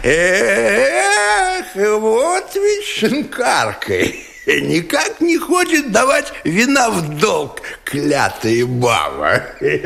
Эх, вот ведь шинкарка. Никак не хочет давать вина в долг, клятая баба.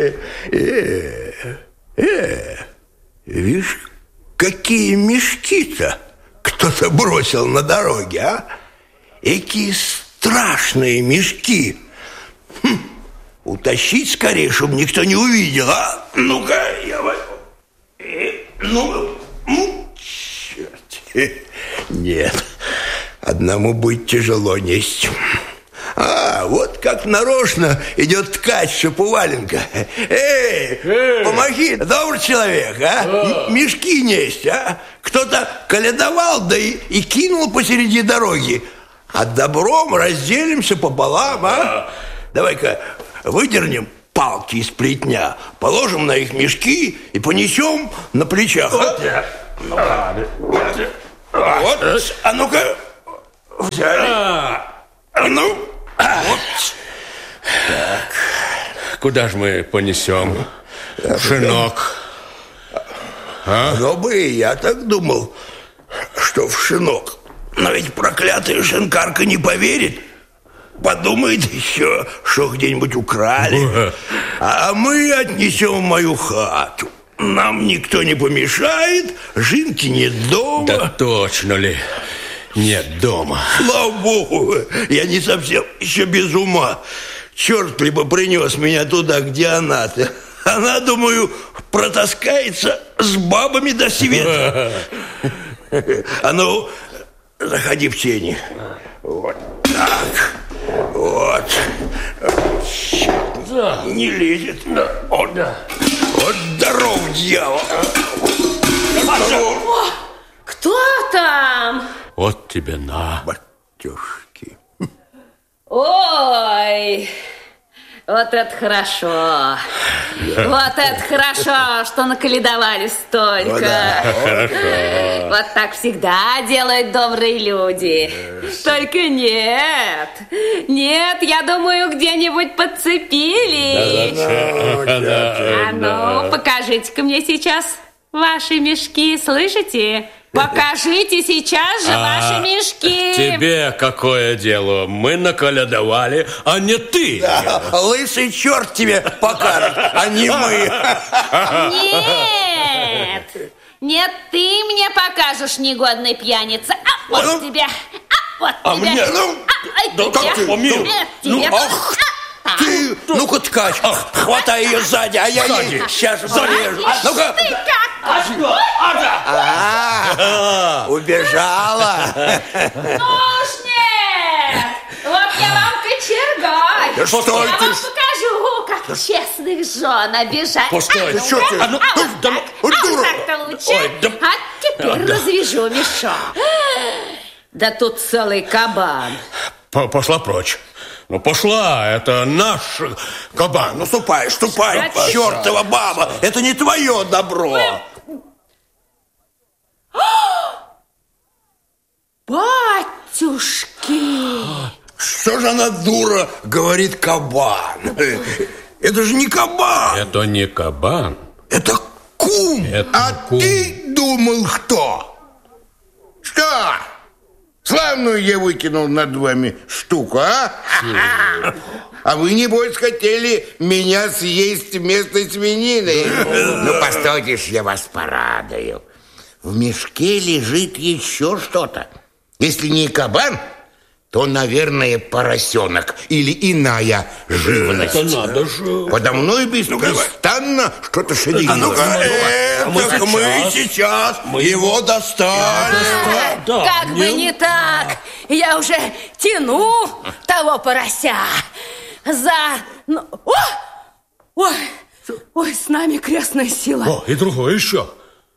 Видишь, какие мешки-то кто-то бросил на дороге, а? Какие страшные мешки. Утащить скорее, чтобы никто не увидел, а? Ну-ка, я возьму. Черт. Нет, одному будет тяжело нести. Вот как нарочно идет ткач Шаповаленко. Помоги, добрый человек, а? Мешки несть, а? Кто-то колядовал, да и кинул посреди дороги. А добром разделимся пополам, а? Давай-ка выдернем палки из плетня, положим на их мешки и понесем на плечах. Вот, а ну-ка, взяли. Ну, вот. Так. Куда же мы понесем шинок? Ну бы и я так думал, что в шинок. Но ведь проклятая шинкарка не поверит. Подумает еще, что где-нибудь украли. А мы отнесем в мою хату. Нам никто не помешает, Жинки нет дома. Да точно ли? Нет дома. Слава богу, я не совсем еще без ума. Черт либо принес меня туда, где она-то. Она, думаю, протаскается с бабами до света. А ну, заходи в тени. Вот так. Вот. Не лезет. Вот здоров, дьявол. О, кто там? Вот тебе на. Батюшки. Ой, вот это хорошо. Вот это хорошо, что наколядовали столько. Хорошо. Вот так всегда делают добрые люди. Только нет. Нет, я думаю, где-нибудь подцепили. А ну, покажите-ка мне сейчас ваши мешки, слышите? Покажите сейчас же ваши мешки. Тебе какое дело? Мы наколядовали, а не ты. Да, лысый черт тебе покажет, а не мы. Нет. Нет, ты мне покажешь, негодный пьяница. А вот тебе. А вот тебе. Мне, да как ты? Ах ты, ну-ка, ткач, хватай ее сзади, а я ей сейчас порежу. Ну-ка. Убежала. Ну уж нет. Вот я вам кочергай. Да что я ты? вам покажу, как честных жен обижать. Постой. Да что ты? Дура. Так-то лучше. А теперь развяжу мешок. Да тут целый кабан. Пошла прочь. Ну, пошла, это наш кабан. Ну, ступай, чертова баба. Это не твое добро. Батюшки! Что же она, дура, говорит кабан? Это же не кабан. Это не кабан. Это кум. Кум. Ты думал, кто? Что? Славную я выкинул над вами штуку, а? А вы, небось, хотели меня съесть вместо свинины. Ну, постойте ж, я вас порадую. В мешке лежит еще что-то. Если не кабан, то, наверное, поросенок или иная живность. Это надо же. Подо мной беспрестанно что-то шевелилось. Мы сейчас его достанем. Как бы не так. Я уже тяну того порося за... Ой, с нами крестная сила. О, и другое еще.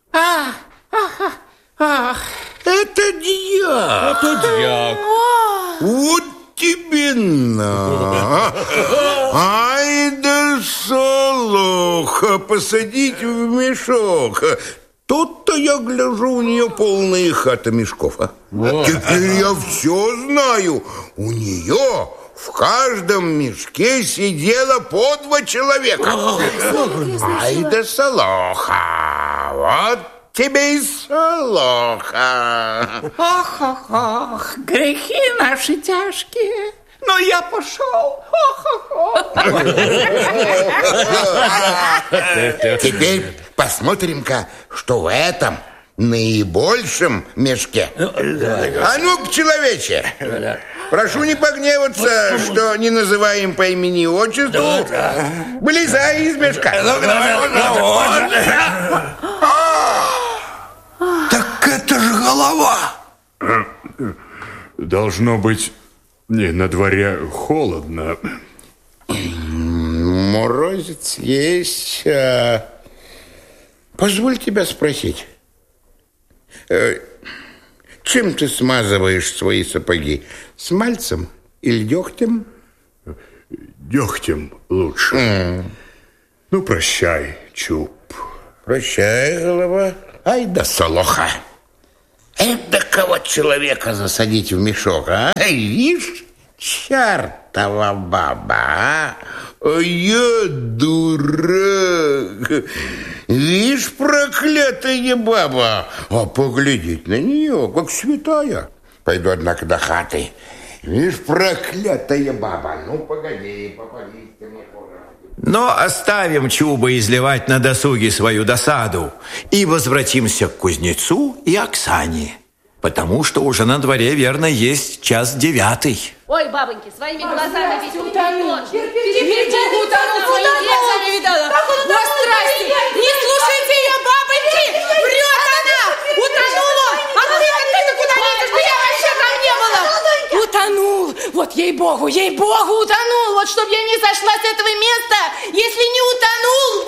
Это дьяк. Это дьяк. Вот тебе на. Ай да солоха, посадить в мешок. Тут-то я гляжу, у нее полная хата мешков. Теперь я все знаю. У нее в каждом мешке сидело по 2 человека. Ай да солоха. Вот тебе и солоха. Ох, грехи наши тяжкие. Но я пошел. Теперь посмотрим-ка, что в этом наибольшем мешке. А ну, человече, прошу не погневаться, что не называем по имени и отчеству. Вылезай из мешка. Так это же голова. Должно быть, на дворе холодно. Морозец есть. Позволь тебя спросить. Чем ты смазываешь свои сапоги? Смальцем или дегтем? Дегтем лучше. Ну, прощай, Чуб. Прощай, голова. Ай да солоха. Это кого человека засадить в мешок, а? Видишь, чертова баба, а? Я дурак. Видишь, проклятая баба. А поглядеть на нее, как святая. Пойду, однако, до хаты. Видишь, проклятая баба. Ну, погоди, попадись ты мне. Но оставим Чуба изливать на досуге свою досаду и возвратимся к кузнецу и Оксане, потому что уже на дворе, верно, есть 9:00. Ой, бабоньки, своими глазами ведь утонул. Утонул. Не слушайте ее, бабоньки! Врет она! Утонула! А ты-то куда лезешь? Я вообще там не была! Утонул! Вот ей-богу, утонул! Вот чтоб я не сошла с этого места, если не утонул,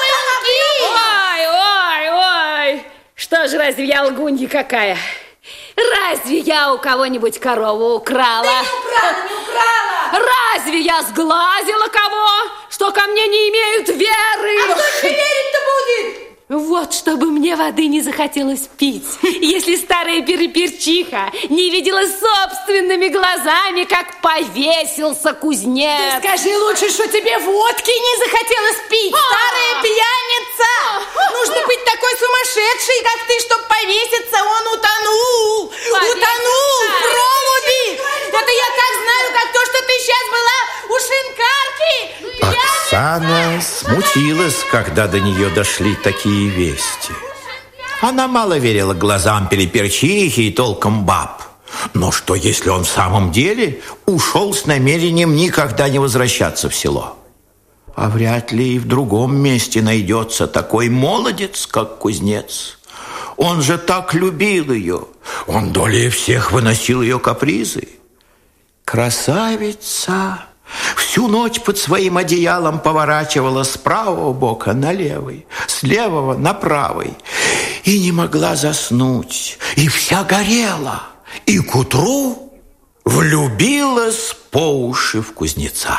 бабоньки! Ой! Что ж, разве я лгунья какая? Разве я у кого-нибудь корову украла? Да не украла! Разве я сглазила кого, что ко мне не имеют веры? А кто тебе верить-то будет? Вот чтобы мне воды не захотелось пить, если старая переперчиха не видела собственными глазами, как повесился кузнец. Ты скажи лучше, что тебе водки не захотелось пить, старая пьяница! Нужно быть такой сумасшедшей, как ты, чтобы повеситься. Он утонул! Утонул в проруби! Это я так знаю, как то, что ты сейчас была у шинкарки! Оксана смутилась, когда до нее дошли такие вести. Она мало верила глазам переперчихи и толком баб. Но что, если он в самом деле ушел с намерением никогда не возвращаться в село? А вряд ли и в другом месте найдется такой молодец, как кузнец. Он же так любил ее. Он долей всех выносил ее капризы. Красавица всю ночь под своим одеялом поворачивала с правого бока на левый, с левого на правый. И не могла заснуть, и вся горела. И к утру влюбилась по уши в кузнеца.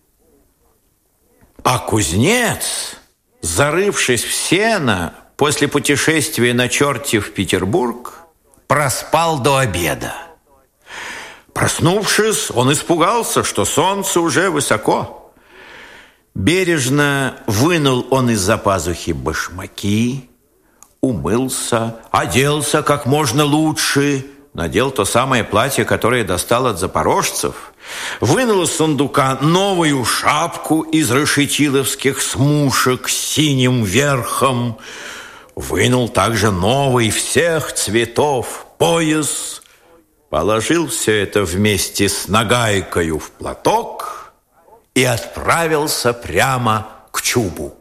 А кузнец, зарывшись в сено после путешествия на черте в Петербург, проспал до обеда. Проснувшись, он испугался, что солнце уже высоко. Бережно вынул он из-за пазухи башмаки, умылся, оделся как можно лучше, надел то самое платье, которое достал от запорожцев, вынул из сундука новую шапку из решетиловских смушек с синим верхом, вынул также новый всех цветов пояс, положил все это вместе с нагайкою в платок и отправился прямо к Чубу.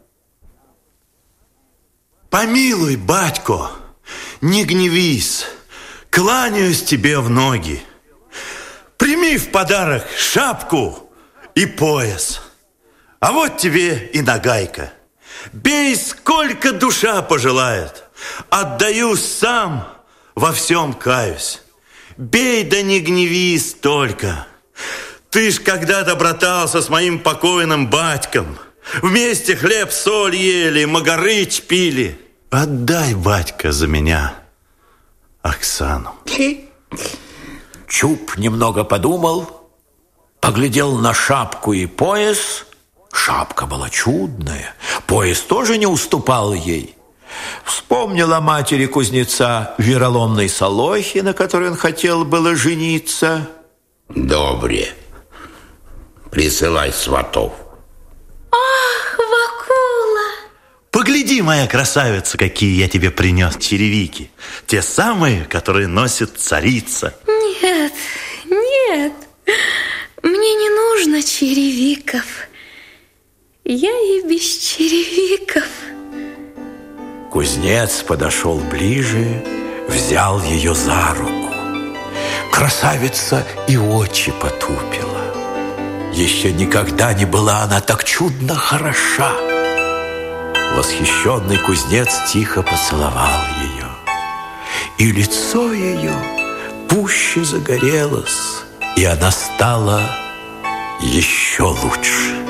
Помилуй, батько, не гневись, кланяюсь тебе в ноги. Прими в подарок шапку и пояс. А вот тебе и нагайка. Бей, сколько душа пожелает. Отдаю сам, во всем каюсь. Бей, да не гневись только. Ты ж когда-то братался с моим покойным батьком. Вместе хлеб-соль ели, магарыч пили. Отдай, батька, за меня Оксану. Чуб немного подумал, поглядел на шапку и пояс. Шапка была чудная, пояс тоже не уступал ей. Вспомнил о матери кузнеца вероломной Солохи, на которой он хотел было жениться. Добре. Присылай сватов. Ах, Вакула! Погляди, моя красавица, какие я тебе принес черевики. Те самые, которые носит царица. Нет, нет, мне не нужно черевиков. Я и без черевиков. Кузнец подошел ближе, взял ее за руку. Красавица и очи потупила. Еще никогда не была она так чудно хороша. Восхищенный кузнец тихо поцеловал ее, и лицо ее пуще загорелось, и она стала еще лучше.